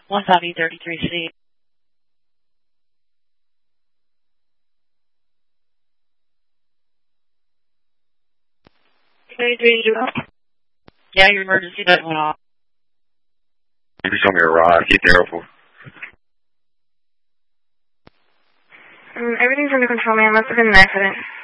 15E33C. 33 Yeah, your emergency light went off. You can show me a ride. Get there for. Everything's under control, man. Must have been an accident.